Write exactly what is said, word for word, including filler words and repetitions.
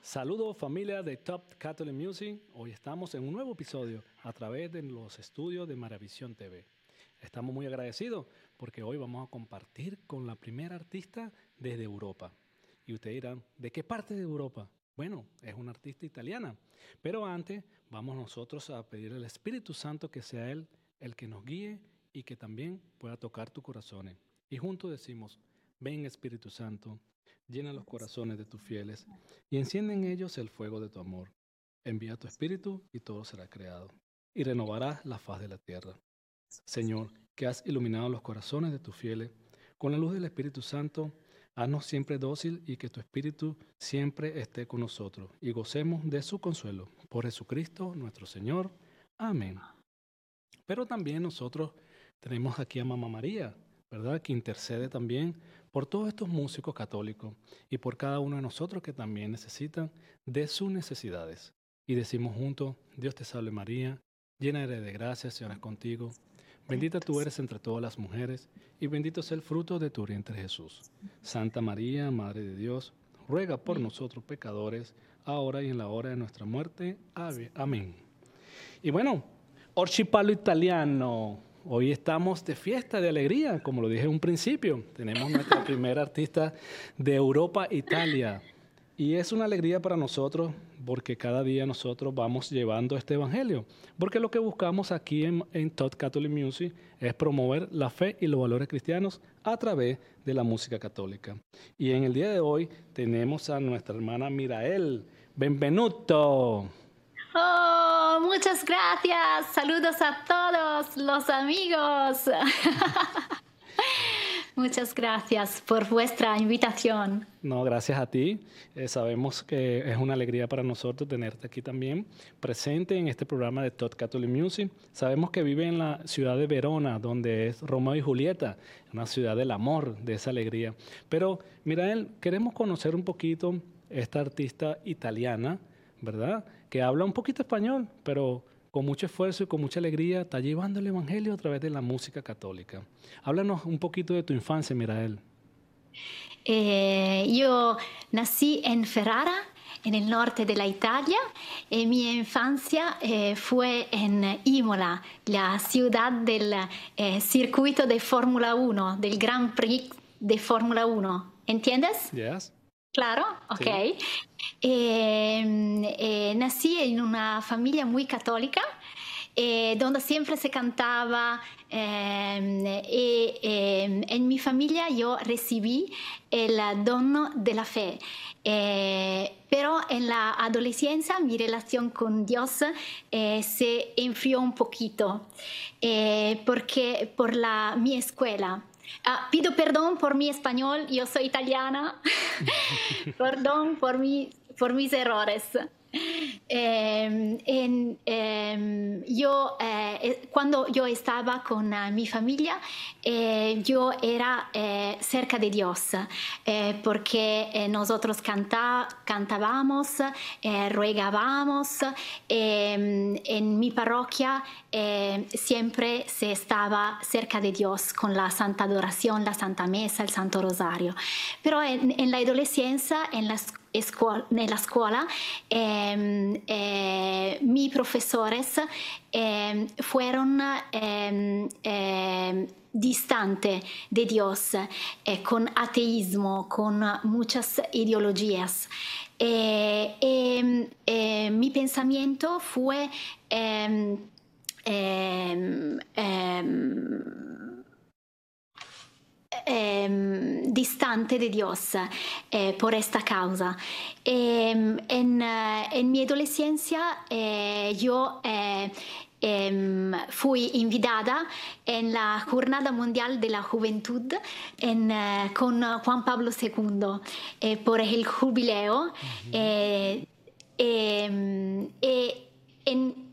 Saludos familia de Top Catholic Music. Hoy estamos en un nuevo episodio a través de los estudios de Maravisión T V. Estamos muy agradecidos porque hoy vamos a compartir con la primera artista desde Europa. Y ustedes dirán, ¿de qué parte de Europa? Bueno, es una artista italiana. Pero antes vamos nosotros a pedir al Espíritu Santo que sea Él el que nos guíe y que también pueda tocar tus corazones. Y juntos decimos, ven Espíritu Santo, llena los corazones de tus fieles y enciende en ellos el fuego de tu amor. Envía tu Espíritu y todo será creado y renovarás la faz de la tierra. Señor, que has iluminado los corazones de tus fieles, con la luz del Espíritu Santo, haznos siempre dócil y que tu Espíritu siempre esté con nosotros y gocemos de su consuelo. Por Jesucristo nuestro Señor. Amén. Pero también nosotros tenemos aquí a Mamá María, ¿verdad? Que intercede también por todos estos músicos católicos y por cada uno de nosotros que también necesitan de sus necesidades. Y decimos juntos, Dios te salve María, llena eres de gracia, el Señor es contigo. Bendita tú eres entre todas las mujeres y bendito es el fruto de tu vientre Jesús. Santa María, Madre de Dios, ruega por nosotros pecadores, ahora y en la hora de nuestra muerte. Amén. Y bueno, Orchipalo Italiano. Hoy estamos de fiesta, de alegría, como lo dije en un principio. Tenemos nuestra primera artista de Europa, Italia. Y es una alegría para nosotros porque cada día nosotros vamos llevando este evangelio. Porque lo que buscamos aquí en, en Top Catholic Music es promover la fe y los valores cristianos a través de la música católica. Y en el día de hoy tenemos a nuestra hermana Mirael. ¡Benvenuto! Oh, muchas gracias. Saludos a todos los amigos. Muchas gracias por vuestra invitación. No, gracias a ti. Eh, sabemos que es una alegría para nosotros tenerte aquí también presente en este programa de Top Catholic Music. Sabemos que vive en la ciudad de Verona, donde es Romeo y Julieta, una ciudad del amor, de esa alegría. Pero, Mirael, queremos conocer un poquito esta artista italiana, ¿verdad? Que habla un poquito español, pero con mucho esfuerzo y con mucha alegría está llevando el evangelio a través de la música católica. Háblanos un poquito de tu infancia, Mirael. Eh, yo nací en Ferrara, en el norte de la Italia, y mi infancia eh, fue en Imola, la ciudad del eh, circuito de Fórmula uno, del Grand Prix de Fórmula uno. ¿Entiendes? Yes. Claro, ok. Sí. Eh, eh, nací en una familia muy católica, eh, donde siempre se cantaba, eh, y eh, en mi familia yo recibí el don de la fe. Eh, pero en la adolescencia mi relación con Dios eh, se enfrió un poquito, eh, porque por la, mi escuela. Ah, pido perdón por mi español, yo soy italiana, perdón por, mi, por mis errores. Eh, en, eh, yo, eh, cuando yo estaba con uh, mi familia, eh, yo era eh, cerca de Dios, eh, porque eh, nosotros canta, cantábamos, eh, ruegábamos, eh, en mi parroquia eh, siempre se estaba cerca de Dios con la Santa Adoración, la Santa Mesa, el Santo Rosario. Pero en, en la adolescencia, en la Escuola, nella scuola eh, eh, mis profesores eh, fueron eh, eh, distantes de Dios, eh, con ateísmo, con muchas ideologías. Eh, eh, eh, mi pensamiento fue eh, eh, eh, Eh, distante de Dios eh, por esta causa. Eh, en, en mi adolescencia eh, yo eh, eh, fui invitada en la Jornada Mundial de la Juventud en, eh, con Juan Pablo segundo eh, por el jubileo. Uh-huh. eh, eh, eh, en